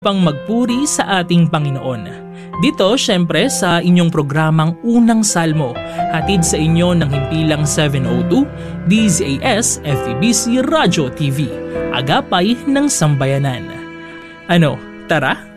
pang magpuri sa ating Panginoon. Dito, syempre, sa inyong programang Unang Salmo, hatid sa inyo ng himpilang 702, DZAS, FEBC Radio TV, agapay ng sambayanan. Ano, tara?